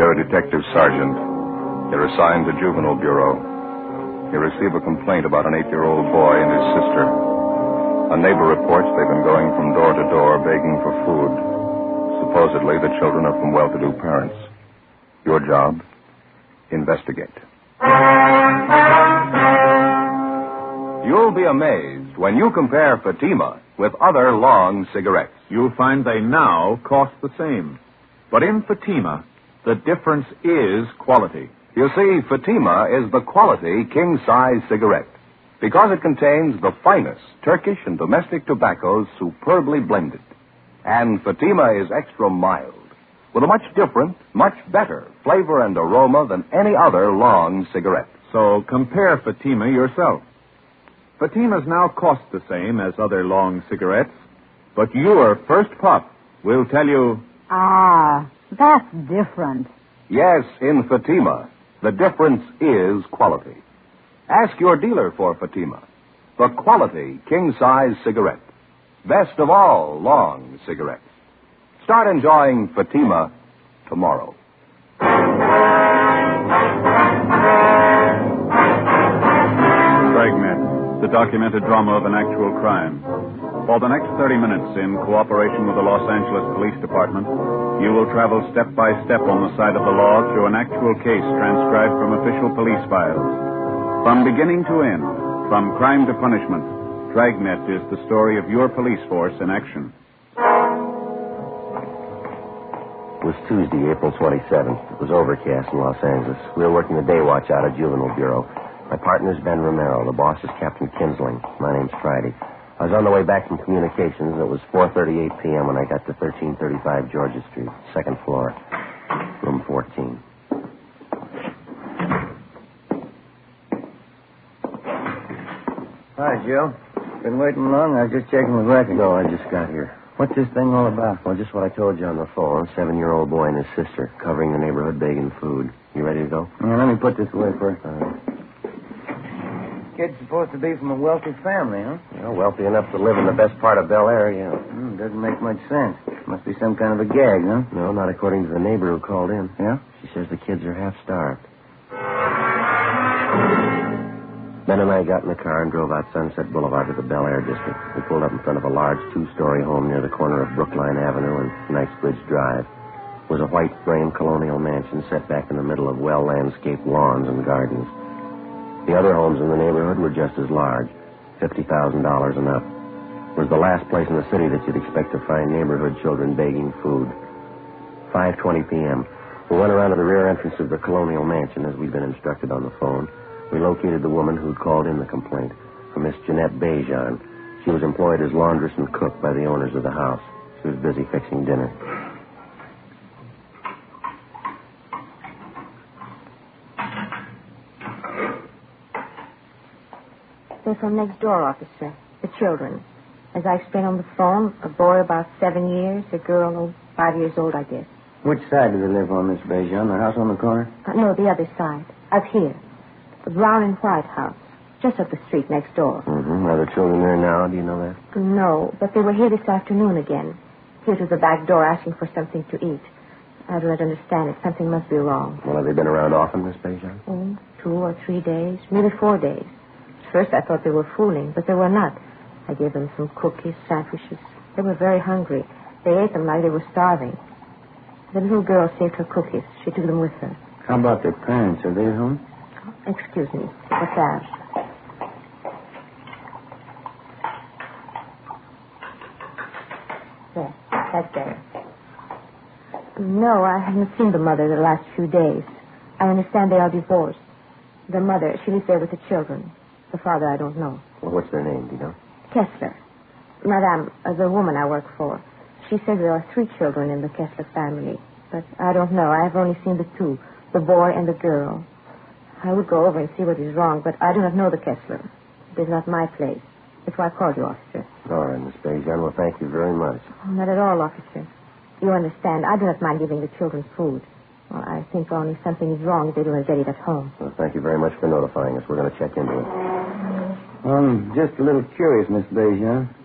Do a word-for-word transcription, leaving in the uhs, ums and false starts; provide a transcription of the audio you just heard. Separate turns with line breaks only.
You're a detective sergeant. You're assigned to Juvenile Bureau. You receive a complaint about an eight-year-old boy and his sister. A neighbor reports they've been going from door to door begging for food. Supposedly, the children are from well-to-do parents. Your job? Investigate. You'll be amazed when you compare Fatima with other long cigarettes.
You'll find they now cost the same. But in Fatima, the difference is quality.
You see, Fatima is the quality king-size cigarette because it contains the finest Turkish and domestic tobaccos superbly blended. And Fatima is extra mild, with a much different, much better flavor and aroma than any other long cigarette.
So compare Fatima yourself. Fatimas now cost the same as other long cigarettes, but your first puff will tell you...
Ah, that's different.
Yes, in Fatima, the difference is quality. Ask your dealer for Fatima, the quality king-size cigarette. Best of all long cigarettes. Start enjoying Fatima tomorrow.
Dragnet, the documented drama of an actual crime. For the next thirty minutes, in cooperation with the Los Angeles Police Department, you will travel step by step on the side of the law through an actual case transcribed from official police files. From beginning to end, from crime to punishment, Dragnet is the story of your police force in action.
It was Tuesday, April twenty-seventh. It was overcast in Los Angeles. We were working the day watch out at Juvenile Bureau. My partner's Ben Romero. The boss is Captain Kinsling. My name's Friday. I was on the way back from communications. It was four thirty-eight p.m. when I got to thirteen thirty-five Georgia Street, second floor, room fourteen.
Hi, Joe. Been waiting long? I was just checking the record.
No, I just got here.
What's this thing all about?
Well, just what I told you on the phone. Seven-year-old boy and his sister covering the neighborhood begging food. You ready to go?
Yeah, let me put this away first.
All right.
Kid's supposed to be from a wealthy family, huh?
Well, wealthy enough to live in the best part of Bel Air, yeah.
Mm, doesn't make much sense. Must be some kind of a gag, huh?
No, not according to the neighbor who called in.
Yeah?
She says the kids are half starved. Ben and I got in the car and drove out Sunset Boulevard to the Bel Air district. We pulled up in front of a large two-story home near the corner of Brookline Avenue and Knightsbridge Drive. It was a white frame colonial mansion set back in the middle of well-landscaped lawns and gardens. The other homes in the neighborhood were just as large, fifty thousand dollars and up. It was the last place in the city that you'd expect to find neighborhood children begging food. five twenty p.m. We went around to the rear entrance of the colonial mansion as we'd been instructed on the phone. We located the woman who'd called in the complaint, a Miss Jeanette Bejan. She was employed as laundress and cook by the owners of the house. She was busy fixing dinner.
They're from next door, officer. The children. As I explained on the phone, a boy about seven years, a girl oh, five years old, I guess.
Which side do they live on, Miss Bejan? The house on the corner?
Uh, no, the other side. Up here. The brown and white house. Just up the street next door.
Mm-hmm. Are the children there now? Do you know that?
No, but they were here this afternoon again. Here to the back door asking for something to eat. I do not understand it. Something must be wrong.
Well, have they been around often, Miss Bejan?
Oh, two or three days. Maybe four days. At first I thought they were fooling, but they were not. I gave them some cookies, sandwiches. They were very hungry. They ate them like they were starving. The little girl saved her cookies. She took them with her.
How about their parents? Are they at home?
Excuse me. What's that? There. Right there. No, I haven't seen the mother the last few days. I understand they are divorced. The mother, she lives there with the children. The father, I don't know.
Well, what's their name, do you know?
Kessler. Madame, uh, the woman I work for. She says there are three children in the Kessler family. But I don't know. I have only seen the two, the boy and the girl. I would go over and see what is wrong, but I do not know the Kessler. It is not my place. That's why I called you, officer.
All right, Miss Bejan. Well, thank you very much.
Oh, not at all, officer. You understand, I do not mind giving the children food. Well, I think only something is wrong if they do not get it at home.
Well, thank you very much for notifying us. We're going to check into it.
I'm just a little curious, Miss Bejan.